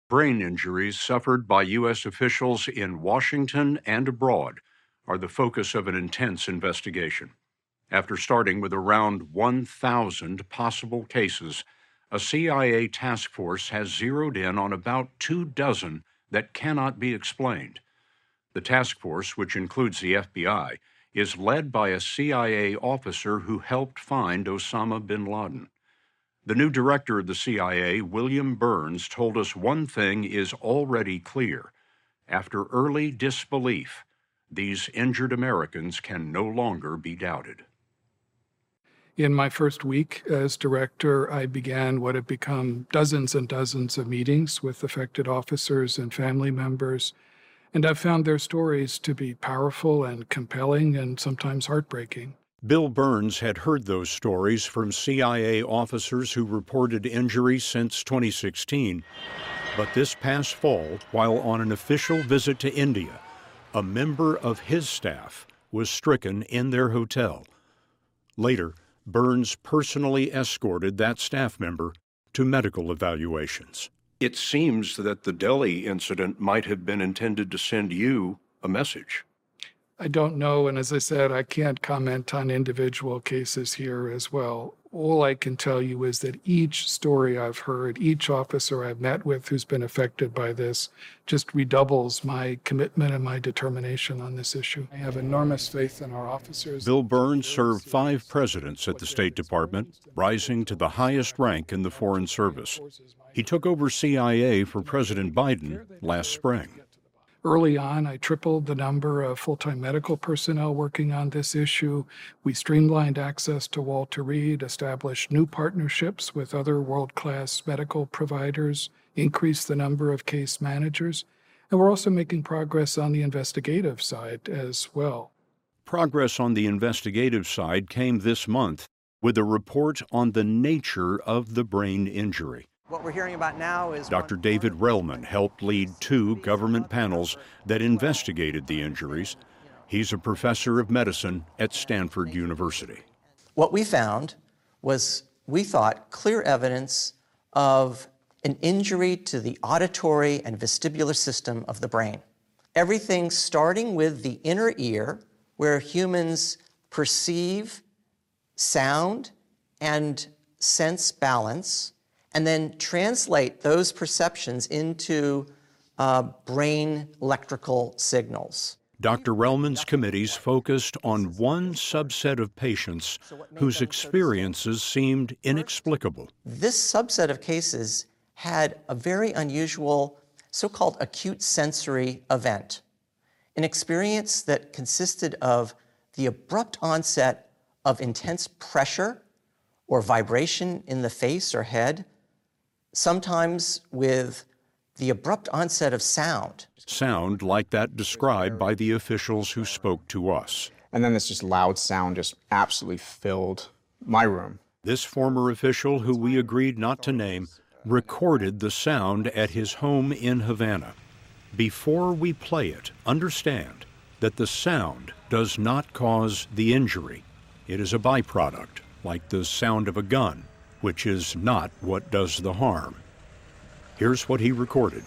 Brain injuries suffered by U.S. officials in Washington and abroad are the focus of an intense investigation. After starting with around 1,000 possible cases, a CIA task force has zeroed in on about 24 that cannot be explained. The task force, which includes the FBI, is led by a CIA officer who helped find Osama bin Laden. The new director of the CIA, William Burns, told us one thing is already clear. After early disbelief, these injured Americans can no longer be doubted. In my first week as director, I began what have become dozens and dozens of meetings with affected officers and family members, and I've found their stories to be powerful and compelling and sometimes heartbreaking. Bill Burns had heard those stories from CIA officers who reported injury since 2016. But this past fall, while on an official visit to India, a member of his staff was stricken in their hotel. Later, Burns personally escorted that staff member to medical evaluations. It seems that the Delhi incident might have been intended to send you a message. I don't know, and as I said, I can't comment on individual cases here as well. All I can tell you is that each story I've heard, each officer I've met with who's been affected by this, just redoubles my commitment and my determination on this issue. I have enormous faith in our officers. Bill Burns served 5 presidents at the State Department, rising to the highest rank in the Foreign Service. He took over CIA for President Biden last spring. Early on, I tripled the number of full-time medical personnel working on this issue. We streamlined access to Walter Reed, established new partnerships with other world-class medical providers, increased the number of case managers, and we're also making progress on the investigative side as well. Progress on the investigative side came this month with a report on the nature of the brain injury. What we're hearing about now is Dr. David Relman helped lead 2 government panels that investigated the injuries. He's a professor of medicine at Stanford University. What we found was, we thought, clear evidence of an injury to the auditory and vestibular system of the brain. Everything starting with the inner ear, where humans perceive sound and sense balance, and then translate those perceptions into brain electrical signals. Dr. Relman's committees focused on one subset of patients whose experiences seemed inexplicable. This subset of cases had a very unusual so-called acute sensory event, an experience that consisted of the abrupt onset of intense pressure or vibration in the face or head, sometimes with the abrupt onset of sound. Sound like that described by the officials who spoke to us. And then this just loud sound just absolutely filled my room. This former official, who we agreed not to name, recorded the sound at his home in Havana. Before we play it, understand that the sound does not cause the injury. It is a byproduct, like the sound of a gun, which is not what does the harm. Here's what he recorded.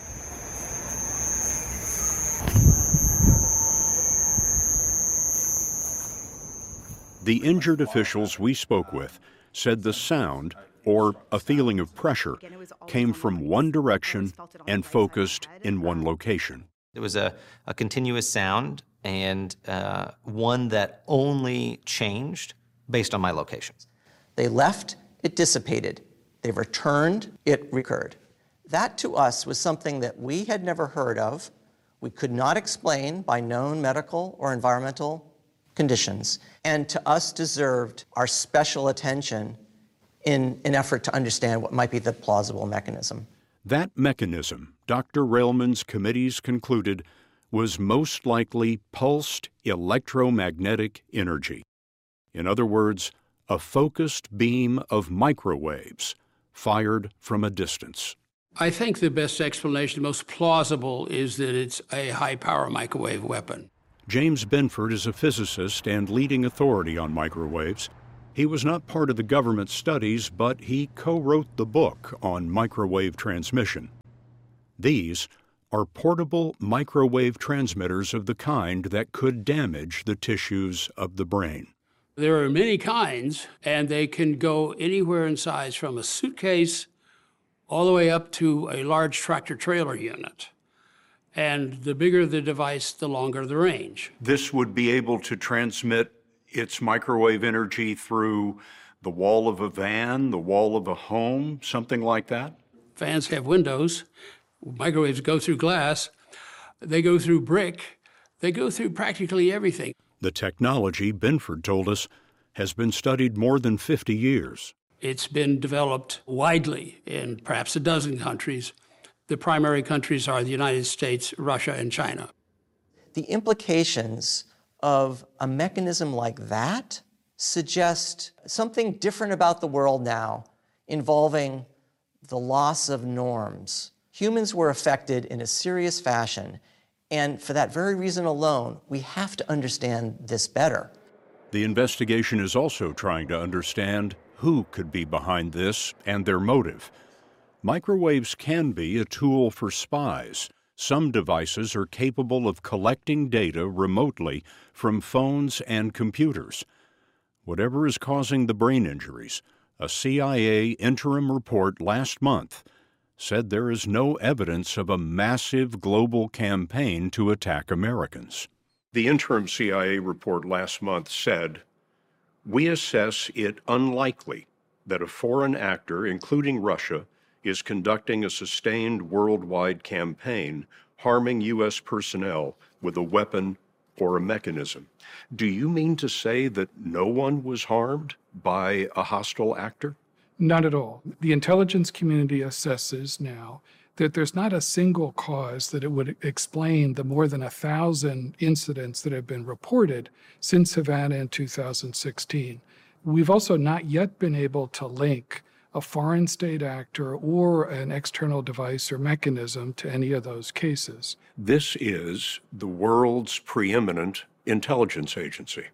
The injured officials we spoke with said the sound, or a feeling of pressure, came from one direction and focused in one location. It was a continuous sound, and one that only changed based on my location. They left, it dissipated. They returned, it recurred. That to us was something that we had never heard of, we could not explain by known medical or environmental conditions, and to us deserved our special attention in an effort to understand what might be the plausible mechanism. That mechanism, Dr. Relman's committees concluded, was most likely pulsed electromagnetic energy. In other words, a focused beam of microwaves fired from a distance. I think the best explanation, the most plausible, is that it's a high-power microwave weapon. James Benford is a physicist and leading authority on microwaves. He was not part of the government studies, but he co-wrote the book on microwave transmission. These are portable microwave transmitters of the kind that could damage the tissues of the brain. There are many kinds, and they can go anywhere in size from a suitcase all the way up to a large tractor-trailer unit. And the bigger the device, the longer the range. This would be able to transmit its microwave energy through the wall of a van, the wall of a home, something like that? Vans have windows. Microwaves go through glass. They go through brick. They go through practically everything. The technology, Binford told us, has been studied more than 50 years. It's been developed widely in perhaps a dozen countries. The primary countries are the United States, Russia, and China. The implications of a mechanism like that suggest something different about the world now involving the loss of norms. Humans were affected in a serious fashion, and for that very reason alone, we have to understand this better. The investigation is also trying to understand who could be behind this and their motive. Microwaves can be a tool for spies. Some devices are capable of collecting data remotely from phones and computers. Whatever is causing the brain injuries, a CIA interim report last month said there is no evidence of a massive global campaign to attack Americans. The interim CIA report last month said, "We assess it unlikely that a foreign actor, including Russia, is conducting a sustained worldwide campaign harming U.S. personnel with a weapon or a mechanism." Do you mean to say that no one was harmed by a hostile actor? Not at all. The intelligence community assesses now that there's not a single cause that it would explain the more than 1,000 incidents that have been reported since Havana in 2016. We've also not yet been able to link a foreign state actor or an external device or mechanism to any of those cases. This is the world's preeminent intelligence agency.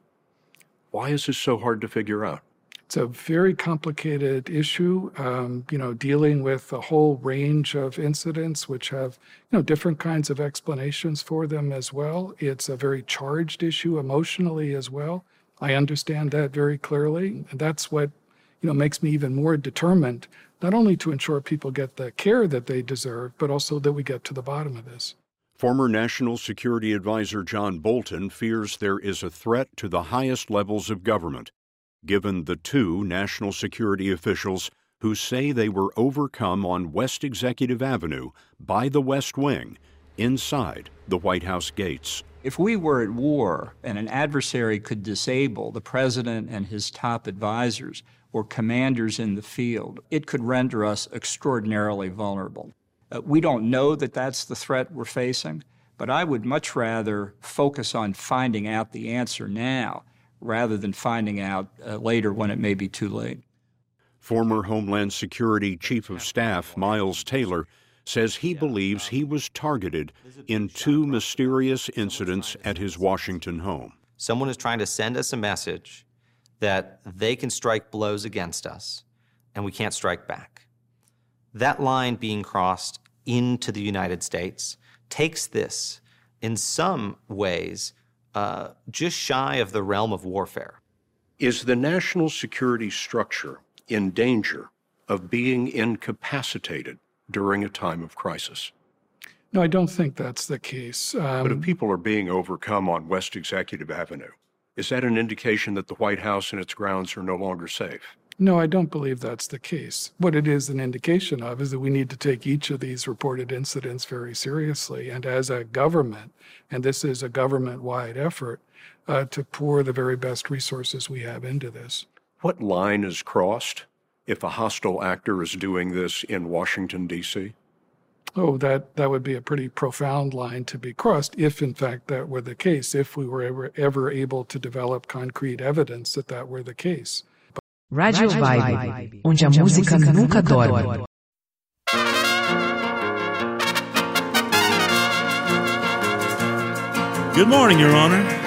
Why is this so hard to figure out? It's a very complicated issue, dealing with a whole range of incidents which have, different kinds of explanations for them as well. It's a very charged issue emotionally as well. I understand that very clearly. And that's what, makes me even more determined, not only to ensure people get the care that they deserve, but also that we get to the bottom of this. Former National Security Advisor John Bolton fears there is a threat to the highest levels of government, given the two national security officials who say they were overcome on West Executive Avenue by the West Wing inside the White House gates. If we were at war and an adversary could disable the president and his top advisors or commanders in the field, it could render us extraordinarily vulnerable. We don't know that that's the threat we're facing, but I would much rather focus on finding out the answer now rather than finding out later when it may be too late. Former Homeland Security Chief of Staff Miles Taylor says he believes he was targeted in two mysterious incidents at his Washington home. Someone is trying to send us a message that they can strike blows against us, and we can't strike back. That line being crossed into the United States takes this, in some ways, just shy of the realm of warfare. Is the national security structure in danger of being incapacitated during a time of crisis? No, I don't think that's the case. But if people are being overcome on West Executive Avenue, is that an indication that the White House and its grounds are no longer safe? No, I don't believe that's the case. What it is an indication of is that we need to take each of these reported incidents very seriously. And as a government, and this is a government-wide effort, to pour the very best resources we have into this. What line is crossed if a hostile actor is doing this in Washington, D.C.? Oh, that would be a pretty profound line to be crossed if, in fact, that were the case, if we were ever able to develop concrete evidence that that were the case. Radio Vibe, onde a música nunca dorme. Good morning, Your Honor.